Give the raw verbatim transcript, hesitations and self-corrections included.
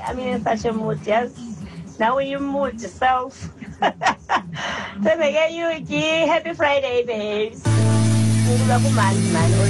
I mean, in such a mood, yes. Now when you mood yourself. Take care, you. Happy Friday, babes. Ngilwa kumanje manje.